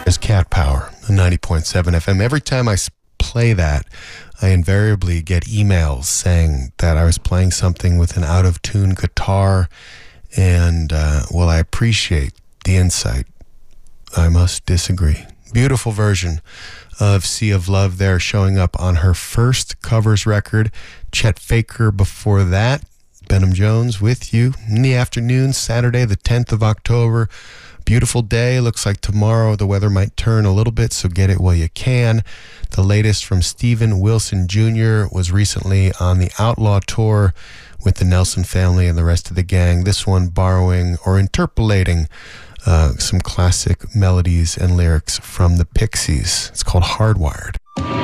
There's Cat Power, the 90.7 FM. Every time I play that, I invariably get emails saying that I was playing something with an out-of-tune guitar, and, well, I appreciate the insight. I must disagree. Beautiful version of Sea of Love there, showing up on her first covers record. Chet Faker before that. Benham Jones with you in the afternoon, Saturday, the 10th of October. Beautiful day. Looks like tomorrow the weather might turn a little bit, so get it while you can. The latest from Steven Wilson Jr. was recently on the Outlaw Tour with the Nelson family and the rest of the gang. This one borrowing or interpolating some classic melodies and lyrics from the Pixies. It's called Hardwired.